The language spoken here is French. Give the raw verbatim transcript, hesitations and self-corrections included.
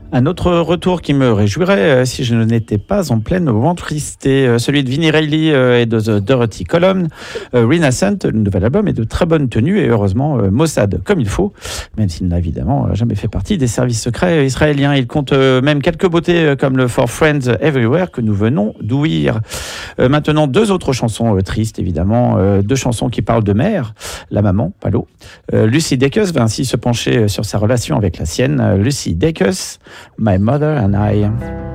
Un autre retour qui me réjouirait euh, si je n'étais pas en pleine ventristée, euh, celui de Vinnie Reilly euh, et de The Dorothy Column. Euh, Renascent, le nouvel album, est de très bonne tenue et heureusement euh, Mossad comme il faut, même s'il n'a évidemment euh, jamais fait partie des services secrets israéliens. Il compte euh, même quelques beautés euh, comme le For Friends Everywhere que nous venons d'ouïr. Euh, maintenant, deux autres chansons euh, tristes évidemment, euh, deux chansons qui parlent de mère, la maman, pas l'eau. Euh, Lucy Dacus va ainsi se pencher sur sa relation avec la sienne. Euh, Lucy Dacus, My Mother and I.